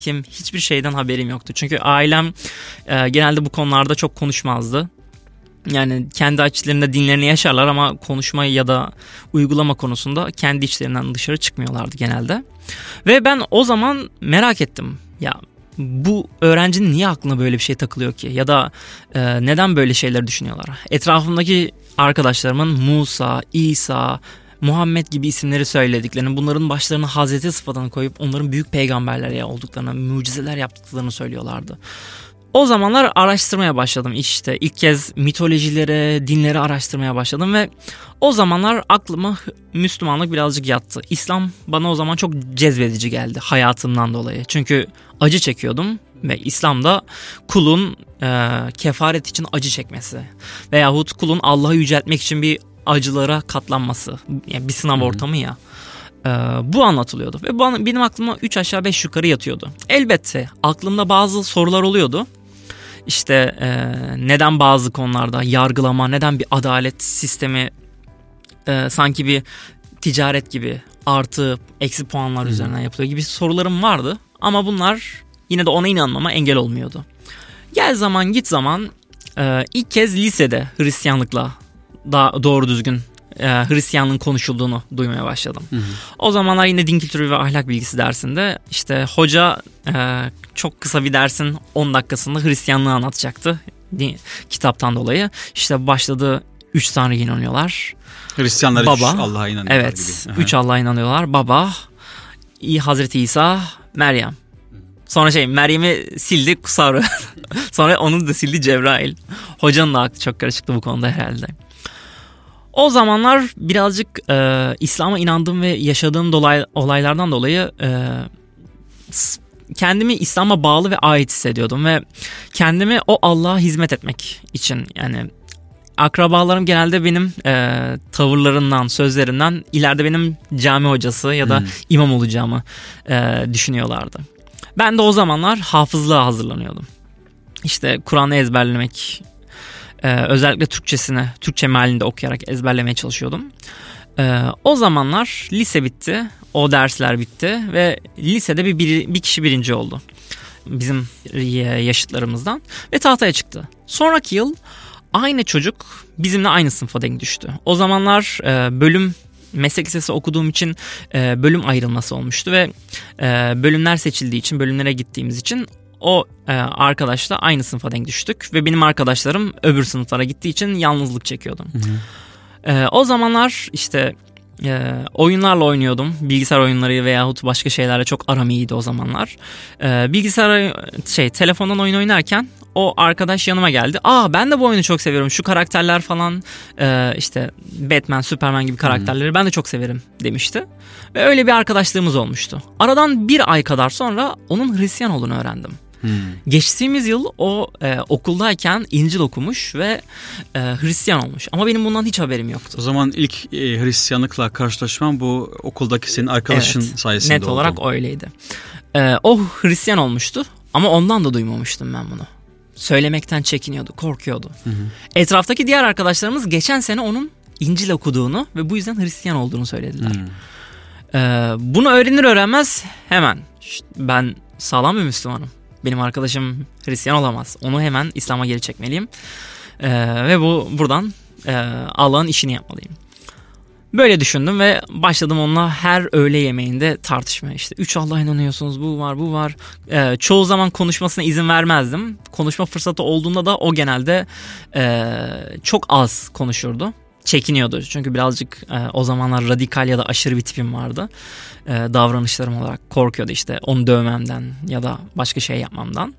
hiçbir şeyden haberim yoktu. Çünkü ailem genelde bu konularda çok konuşmazdı. Yani kendi açılarında dinlerini yaşarlar ama konuşma ya da uygulama konusunda kendi içlerinden dışarı çıkmıyorlardı genelde. Ve ben o zaman merak ettim. Ya bu öğrencinin niye aklına böyle bir şey takılıyor ki? Ya da neden böyle şeyler düşünüyorlar? Etrafımdaki arkadaşlarımın Musa, İsa, Muhammed gibi isimleri söylediklerini, bunların başlarına Hazreti sıfatını koyup onların büyük peygamberler olduklarını, mucizeler yaptıklarını söylüyorlardı. O zamanlar araştırmaya başladım işte. İlk kez mitolojilere, dinleri araştırmaya başladım ve o zamanlar aklıma Müslümanlık birazcık yattı. İslam bana o zaman çok cezbedici geldi hayatımdan dolayı. Çünkü acı çekiyordum ve İslam'da kulun kefaret için acı çekmesi veyahut kulun Allah'ı yüceltmek için bir acılara katlanması. Yani bir sınav ortamı ya. Bu anlatılıyordu ve benim aklıma 3 aşağı 5 yukarı yatıyordu. Elbette aklımda bazı sorular oluyordu. İşte neden bazı konularda yargılama, neden bir adalet sistemi sanki bir ticaret gibi artı eksi puanlar üzerinden yapılıyor gibi sorularım vardı. Ama bunlar yine de ona inanmama engel olmuyordu. Gel zaman git zaman ilk kez lisede Hristiyanlıkla daha doğru düzgün Hristiyanlığın konuşulduğunu duymaya başladım. O zamanlar yine din kültürü ve ahlak bilgisi dersinde işte hoca çok kısa bir dersin 10 dakikasında Hristiyanlığı anlatacaktı. Kitaptan dolayı. İşte başladı 3 Tanrı'ya inanıyorlar. Hristiyanlar Baba, 3 Allah'a inanıyorlar evet, gibi. 3 Allah'a inanıyorlar. Baba, Hazreti İsa, Meryem. Sonra Meryem'i sildi Kusaru. Sonra onu da sildi Cebrail. Hocanın da aklı çok karışıktı bu konuda herhalde. O zamanlar birazcık İslam'a inandığım ve yaşadığım olaylardan dolayı kendimi İslam'a bağlı ve ait hissediyordum ve kendimi o Allah'a hizmet etmek için, yani akrabalarım genelde benim tavırlarından, sözlerimden ileride benim cami hocası ya da imam olacağımı düşünüyorlardı. Ben de o zamanlar hafızlığa hazırlanıyordum. İşte Kur'an'ı ezberlemek, özellikle Türkçe mealinde okuyarak ezberlemeye çalışıyordum. O zamanlar lise bitti, o dersler bitti ve lisede bir kişi birinci oldu. Bizim yaşıtlarımızdan ve tahtaya çıktı. Sonraki yıl aynı çocuk bizimle aynı sınıfa denk düştü. O zamanlar meslek lisesi okuduğum için bölüm ayrılması olmuştu ve bölümler seçildiği için, bölümlere gittiğimiz için o arkadaşla aynı sınıfa denk düştük ve benim arkadaşlarım öbür sınıflara gittiği için yalnızlık çekiyordum. O zamanlar işte oyunlarla oynuyordum. Bilgisayar oyunları veyahut başka şeylerle çok aram iyiydi o zamanlar. Telefondan oyun oynarken o arkadaş yanıma geldi. Ben de bu oyunu çok seviyorum. Şu karakterler falan işte Batman, Superman gibi karakterleri ben de çok severim demişti. Ve öyle bir arkadaşlığımız olmuştu. Aradan bir ay kadar sonra onun Hristiyan olduğunu öğrendim. Geçtiğimiz yıl o okuldayken İncil okumuş ve Hristiyan olmuş. Ama benim bundan hiç haberim yoktu. O zaman ilk Hristiyanlıkla karşılaşman bu okuldaki senin arkadaşın sayesinde oldu. Net olarak öyleydi. O Hristiyan olmuştu ama ondan da duymamıştım ben bunu. Söylemekten çekiniyordu, korkuyordu. Etraftaki diğer arkadaşlarımız geçen sene onun İncil okuduğunu ve bu yüzden Hristiyan olduğunu söylediler. Bunu öğrenir öğrenmez hemen ben sağlam bir Müslümanım. Benim arkadaşım Hristiyan olamaz. Onu hemen İslam'a geri çekmeliyim. Ve buradan Allah'ın işini yapmalıyım. Böyle düşündüm ve başladım onunla her öğle yemeğinde tartışmaya. İşte 3 Allah'a inanıyorsunuz, bu var. Çoğu zaman konuşmasına izin vermezdim. Konuşma fırsatı olduğunda da o genelde çok az konuşurdu. Çekiniyordu çünkü birazcık o zamanlar radikal ya da aşırı bir tipim vardı. Davranışlarım olarak korkuyordu işte onu dövmemden ya da başka şey yapmamdan.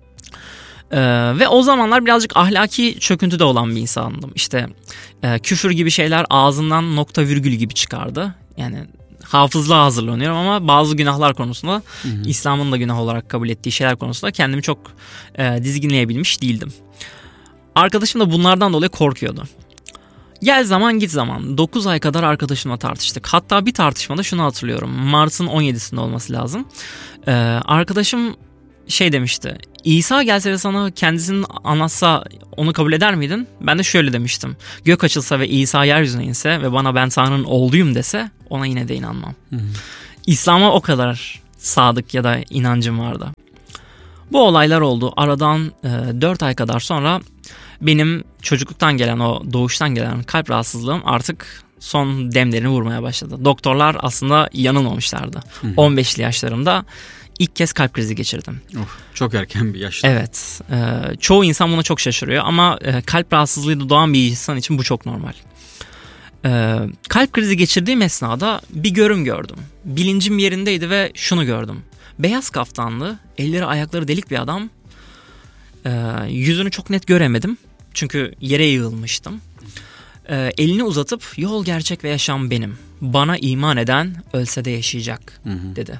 Ve o zamanlar birazcık ahlaki çöküntüde olan bir insandım. İşte küfür gibi şeyler ağzından nokta virgül gibi çıkardı. Yani hafızlığa hazırlanıyorum ama bazı günahlar konusunda İslam'ın da günah olarak kabul ettiği şeyler konusunda kendimi çok dizginleyebilmiş değildim. Arkadaşım da bunlardan dolayı korkuyordu. Gel zaman git zaman 9 ay kadar arkadaşımla tartıştık. Hatta bir tartışmada şunu hatırlıyorum. Mart'ın 17'sinde olması lazım. Arkadaşım demişti. İsa gelse ve sana kendisini anlatsa onu kabul eder miydin? Ben de şöyle demiştim. Gök açılsa ve İsa yeryüzüne inse ve bana ben Tanrı'nın oğluyum dese ona yine de inanmam. İslam'a o kadar sadık ya da inancım vardı. Bu olaylar oldu. Aradan 4 ay kadar sonra benim çocukluktan gelen, o doğuştan gelen kalp rahatsızlığım artık son demlerini vurmaya başladı. Doktorlar aslında yanılmamışlardı. 15'li yaşlarımda ilk kez kalp krizi geçirdim. Çok erken bir yaşta. Evet. Çoğu insan buna çok şaşırıyor ama kalp rahatsızlığıyla doğan bir insan için bu çok normal. Kalp krizi geçirdiğim esnada bir görüm gördüm. Bilincim yerindeydi ve şunu gördüm. Beyaz kaftanlı, elleri ayakları delik bir adam. Yüzünü çok net göremedim. Çünkü yere yığılmıştım. Elini uzatıp yol, gerçek ve yaşam benim. Bana iman eden ölse de yaşayacak dedi.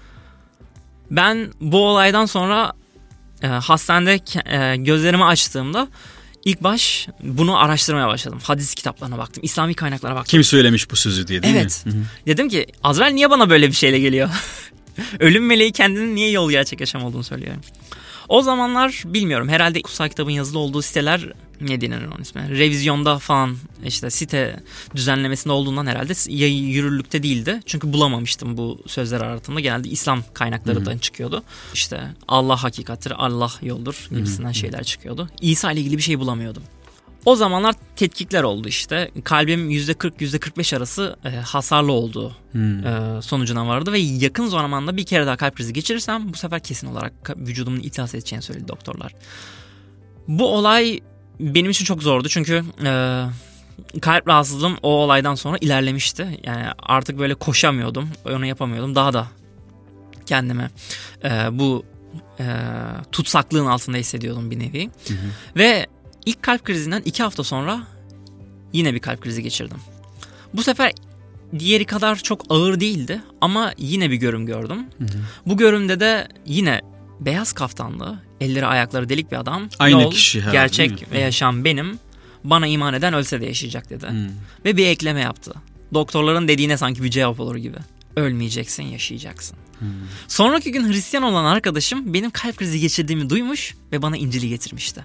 Ben bu olaydan sonra hastanede gözlerimi açtığımda ilk baş bunu araştırmaya başladım. Hadis kitaplarına baktım, İslami kaynaklara baktım. Kim söylemiş bu sözü diye, değil mi? Evet. Dedim ki Azrail niye bana böyle bir şeyle geliyor? Ölüm meleği kendinin niye yol, gerçek, yaşam olduğunu söylüyor. O zamanlar bilmiyorum, herhalde kutsal kitabın yazılı olduğu siteler, ne denir onun ismi? Revizyonda falan, işte site düzenlemesinde olduğundan herhalde yürürlükte değildi. Çünkü bulamamıştım bu sözler aratımda. Genelde İslam kaynaklarından çıkıyordu. İşte Allah hakikattir, Allah yoldur gibisinden şeyler çıkıyordu. İsa ile ilgili bir şey bulamıyordum. O zamanlar tetkikler oldu işte. Kalbim %40-%45 arası hasarlı olduğu sonucuna vardı ve yakın zamanda bir kere daha kalp krizi geçirirsem bu sefer kesin olarak vücudumun iflas edeceğini söyledi doktorlar. Bu olay benim için çok zordu çünkü kalp rahatsızlığım o olaydan sonra ilerlemişti. Yani artık böyle koşamıyordum, onu yapamıyordum. Daha da kendimi bu tutsaklığın altında hissediyordum bir nevi. Ve İlk kalp krizinden 2 hafta sonra yine bir kalp krizi geçirdim. Bu sefer diğeri kadar çok ağır değildi ama yine bir görüm gördüm. Bu görümde de yine beyaz kaftanlı, elleri ayakları delik bir adam. Aynı yol, kişi. gerçek ve yaşam benim. Bana iman eden ölse de yaşayacak dedi. Ve bir ekleme yaptı. Doktorların dediğine sanki bir cevap olur gibi. Ölmeyeceksin, yaşayacaksın. Sonraki gün Hristiyan olan arkadaşım benim kalp krizi geçirdiğimi duymuş ve bana İncil'i getirmişti.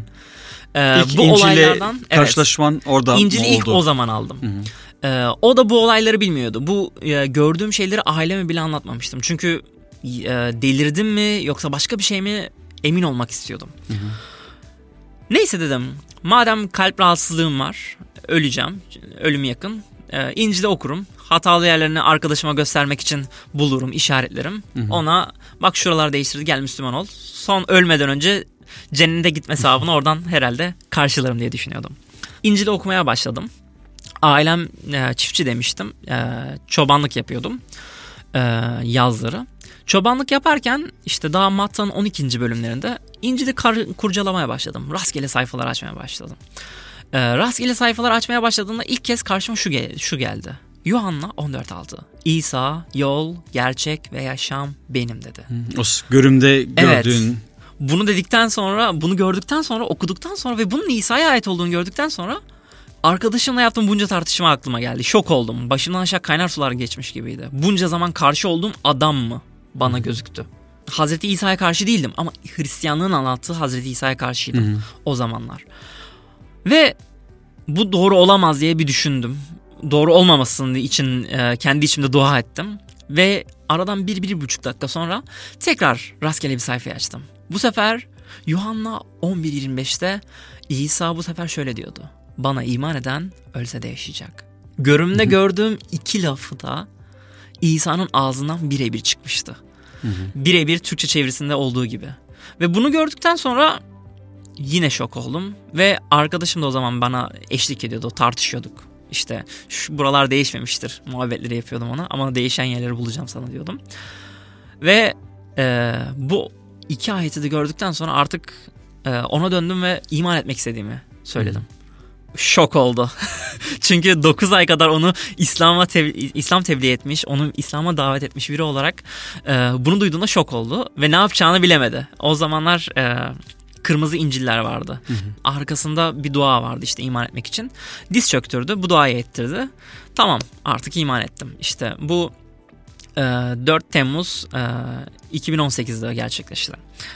İlk bu İncil'le olaylardan karşılaşman orada İncil'i oldu? ilk o zaman aldım. O da bu olayları bilmiyordu. Bu gördüğüm şeyleri aileme bile anlatmamıştım. Çünkü delirdim mi yoksa başka bir şey mi emin olmak istiyordum. Neyse dedim, madem kalp rahatsızlığım var, öleceğim, ölüm yakın, İncil'i okurum. Hatalı yerlerini arkadaşıma göstermek için bulurum, işaretlerim. Ona bak şuralar değiştirdi, gel Müslüman ol. Son ölmeden önce cennete gitme hesabını oradan herhalde karşılarım diye düşünüyordum. İncil'i okumaya başladım. Ailem çiftçi demiştim. Çobanlık yapıyordum yazları. Çobanlık yaparken işte daha Matta'nın 12. bölümlerinde İncil'i kurcalamaya başladım. Rastgele sayfalar açmaya başladım. Rastgele sayfalar açmaya başladığımda ilk kez karşıma şu geldi. Yuhanna 14.6. İsa yol, gerçek ve yaşam benim dedi. O görümde gördüğün... Evet. Bunu gördükten sonra, okuduktan sonra ve bunun İsa'ya ait olduğunu gördükten sonra arkadaşımla yaptığım bunca tartışma aklıma geldi. Şok oldum. Başımdan aşağı kaynar sular geçmiş gibiydi. Bunca zaman karşı olduğum adam mı bana gözüktü? Hazreti İsa'ya karşı değildim ama Hristiyanlığın anlattığı Hazreti İsa'ya karşıydım o zamanlar. Ve bu doğru olamaz diye bir düşündüm. Doğru olmaması için kendi içimde dua ettim. Ve aradan 1-1,5 dakika sonra tekrar rastgele bir sayfayı açtım. Bu sefer Yuhanna 11.25'te İsa bu sefer şöyle diyordu. Bana iman eden ölse de yaşayacak. Görümde gördüğüm 2 lafı da İsa'nın ağzından birebir çıkmıştı. Birebir Türkçe çevirisinde olduğu gibi. Ve bunu gördükten sonra yine şok oldum. Ve arkadaşım da o zaman bana eşlik ediyordu. Tartışıyorduk. İşte buralar değişmemiştir muhabbetleri yapıyordum ona. Ama değişen yerleri bulacağım sana diyordum. Ve bu 2 ayeti de gördükten sonra artık ona döndüm ve iman etmek istediğimi söyledim. Şok oldu. Çünkü 9 ay kadar onu İslam tebliğ etmiş, onu İslam'a davet etmiş biri olarak bunu duyduğunda şok oldu ve ne yapacağını bilemedi. O zamanlar kırmızı İncil'ler vardı. Arkasında bir dua vardı işte iman etmek için. Diz çöktürdü, bu duayı ettirdi. Tamam, artık iman ettim. İşte bu 4 Temmuz 2018'de gerçekleşti.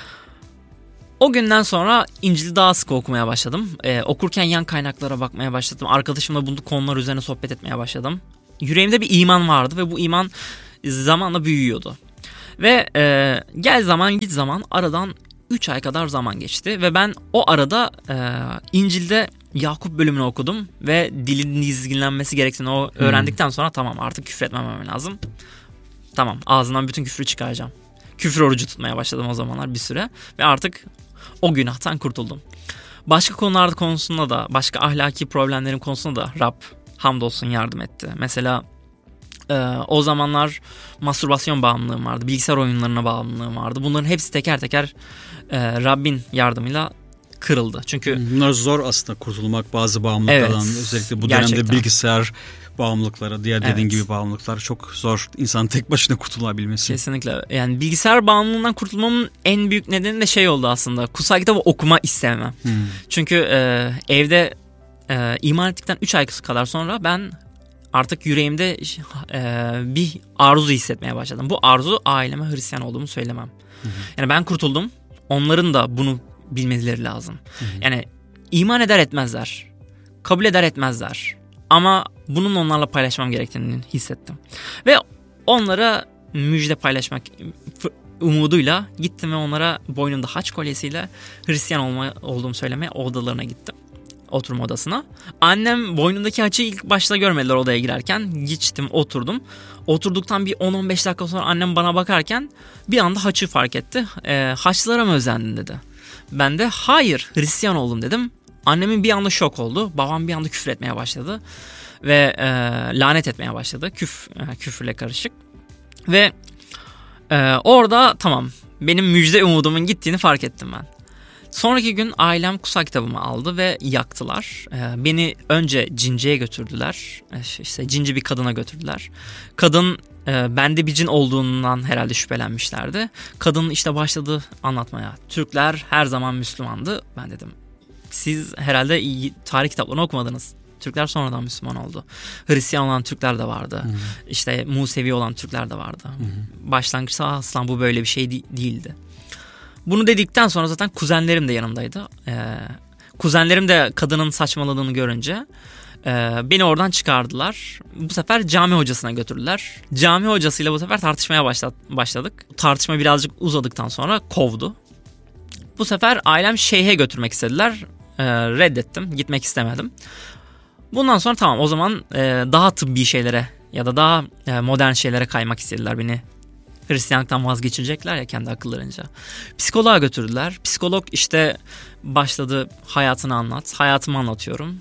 O günden sonra İncil'i daha sık okumaya başladım. Okurken yan kaynaklara bakmaya başladım. Arkadaşımla bu konular üzerine sohbet etmeye başladım. Yüreğimde bir iman vardı ve bu iman zamanla büyüyordu. Ve gel zaman git zaman aradan 3 ay kadar zaman geçti. Ve ben o arada İncil'de Yakup bölümünü okudum. Ve dilin dizginlenmesi gerektiğini öğrendikten sonra tamam artık küfür etmemem lazım. Tamam ağzından bütün küfrü çıkaracağım. Küfür orucu tutmaya başladım o zamanlar bir süre. Ve artık o günahtan kurtuldum. Başka konularda konusunda da, başka ahlaki problemlerin konusunda da Rab hamdolsun yardım etti. Mesela o zamanlar mastürbasyon bağımlılığım vardı. Bilgisayar oyunlarına bağımlılığım vardı. Bunların hepsi teker teker Rabbin yardımıyla kırıldı. Çünkü bunlar zor aslında kurtulmak bazı bağımlılıklardan. Evet, özellikle bu gerçekten. dönemde bilgisayar bağımlılıkları, diğer dediğin Evet. gibi bağımlılıklar çok zor. İnsanın tek başına kurtulabilmesi. Kesinlikle. Yani bilgisayar bağımlılığından kurtulmamın en büyük nedeni de şey oldu aslında. Kutsal kitabı okuma istemem. Çünkü evde iman ettikten 3 ay kadar sonra ben artık yüreğimde bir arzu hissetmeye başladım. Bu arzu aileme Hristiyan olduğumu söylemem. Yani ben kurtuldum. Onların da bunu bilmeleri lazım. Yani iman eder etmezler. Kabul eder etmezler. Ama bunun onlarla paylaşmam gerektiğini hissettim. Ve onlara müjde paylaşmak umuduyla gittim ve onlara boynumda haç kolyesiyle Hristiyan olduğumu söylemeye odalarına gittim. Oturma odasına. Annem boynundaki haçı ilk başta görmediler odaya girerken. Geçtim oturdum. Oturduktan bir 10-15 dakika sonra annem bana bakarken bir anda haçı fark etti. Haçlara mı özendin dedi. Ben de hayır Hristiyan oldum dedim. Annemin bir anda şok oldu. Babam bir anda küfür etmeye başladı. Ve lanet etmeye başladı. Küfürle karışık. Ve orada tamam benim müjde umudumun gittiğini fark ettim ben. Sonraki gün ailem kutsal kitabımı aldı ve yaktılar. Beni önce cinciye götürdüler. İşte cinci bir kadına götürdüler. Kadın bende bir cin olduğundan herhalde şüphelenmişlerdi. Kadın işte başladı anlatmaya. Türkler her zaman Müslümandı. Ben dedim siz herhalde tarih kitaplarını okumadınız. Türkler sonradan Müslüman oldu. Hristiyan olan Türkler de vardı. İşte Musevi olan Türkler de vardı. Başlangıçta asla bu böyle bir şey değildi. Bunu dedikten sonra zaten kuzenlerim de yanımdaydı. Kuzenlerim de kadının saçmaladığını görünce beni oradan çıkardılar. Bu sefer cami hocasına götürdüler. Cami hocasıyla bu sefer tartışmaya başladık. Tartışma birazcık uzadıktan sonra kovdu. Bu sefer ailem şeyhe götürmek istediler. Reddettim. Gitmek istemedim. Bundan sonra tamam o zaman daha tıbbi şeylere ya da daha modern şeylere kaymak istediler beni. Hristiyanlıktan vazgeçirecekler ya kendi akıllarınca. Psikoloğa götürdüler. Psikolog işte başladı hayatını anlat. Hayatımı anlatıyorum.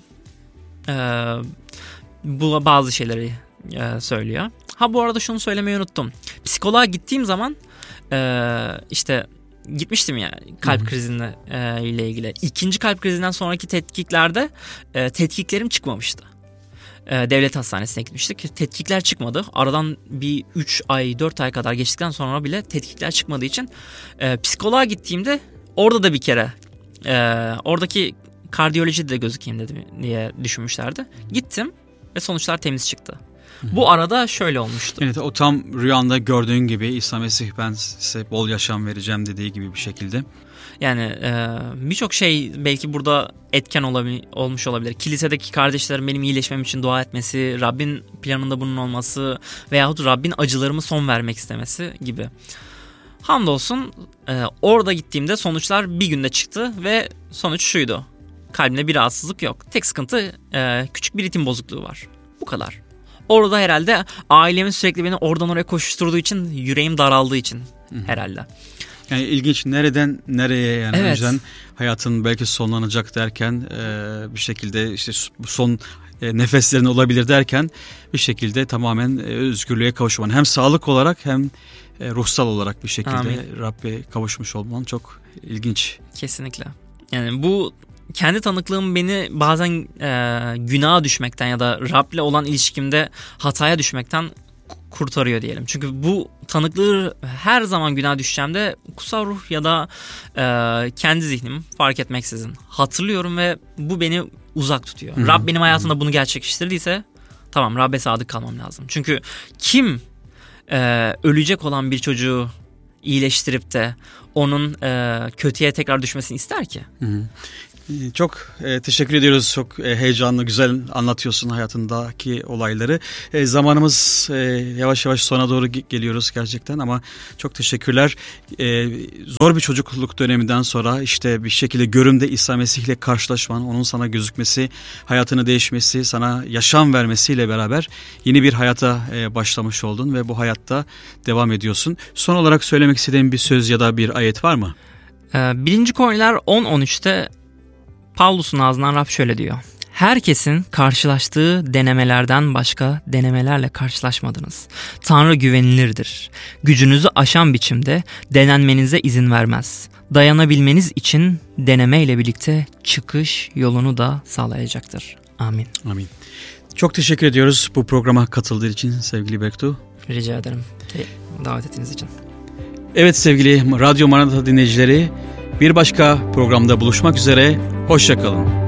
Bu bazı şeyleri söylüyor. Ha bu arada şunu söylemeyi unuttum. Psikoloğa gittiğim zaman işte gitmiştim ya kalp krizine ile ilgili. İkinci kalp krizinden sonraki tetkiklerde tetkiklerim çıkmamıştı. Devlet hastanesine gitmiştik. Tetkikler çıkmadı. Aradan bir 3 ay 4 ay kadar geçtikten sonra bile tetkikler çıkmadığı için psikoloğa gittiğimde orada da bir kere oradaki kardiyolojide de gözükeyim diye düşünmüşlerdi. Gittim ve sonuçlar temiz çıktı. Bu arada şöyle olmuştu. Evet, o tam rüyanda gördüğün gibi İsa Mesih ben size bol yaşam vereceğim dediği gibi bir şekilde. Yani birçok şey belki burada etken olmuş olabilir. Kilisedeki kardeşlerim benim iyileşmem için dua etmesi, Rabbin planında bunun olması veyahut Rabbin acılarımı son vermek istemesi gibi. Hamdolsun orada gittiğimde sonuçlar bir günde çıktı ve sonuç şuydu. Kalbimde bir rahatsızlık yok. Tek sıkıntı küçük bir ritim bozukluğu var. Bu kadar. Orada herhalde ailemin sürekli beni oradan oraya koşturduğu için yüreğim daraldığı için herhalde. Yani ilginç nereden nereye yani Evet. önceden hayatın belki sonlanacak derken bir şekilde işte son nefeslerin olabilir derken bir şekilde tamamen özgürlüğe kavuşman hem sağlık olarak hem ruhsal olarak bir şekilde Amin. Rabbe kavuşmuş olman çok ilginç. Kesinlikle. Yani bu kendi tanıklığım beni bazen günaha düşmekten ya da Rab'le olan ilişkimde hataya düşmekten kurtarıyor diyelim. Çünkü bu tanıklığı her zaman günaha düşeceğimde kutsal ruh ya da kendi zihnim fark etmeksizin hatırlıyorum ve bu beni uzak tutuyor. Rab benim hayatımda bunu gerçekleştirdiyse tamam Rab'be sadık kalmam lazım. Çünkü kim ölecek olan bir çocuğu iyileştirip de onun kötüye tekrar düşmesini ister ki? Çok teşekkür ediyoruz. Çok heyecanlı, güzel anlatıyorsun hayatındaki olayları. Zamanımız yavaş yavaş sona doğru geliyoruz gerçekten ama çok teşekkürler. Zor bir çocukluk döneminden sonra işte bir şekilde görümde İsa Mesih'le karşılaşman, onun sana gözükmesi, hayatını değişmesi, sana yaşam vermesiyle beraber yeni bir hayata başlamış oldun ve bu hayatta devam ediyorsun. Son olarak söylemek istediğin bir söz ya da bir ayet var mı? 1. Korintiler 10-13'te Pavlus'un ağzından Rab şöyle diyor. Herkesin karşılaştığı denemelerden başka denemelerle karşılaşmadınız. Tanrı güvenilirdir. Gücünüzü aşan biçimde denenmenize izin vermez. Dayanabilmeniz için denemeyle birlikte çıkış yolunu da sağlayacaktır. Amin. Amin. Çok teşekkür ediyoruz bu programa katıldığı için sevgili Berktu. Rica ederim davet ettiğiniz için. Evet sevgili Radyo Maranatha dinleyicileri, bir başka programda buluşmak üzere, hoşça kalın.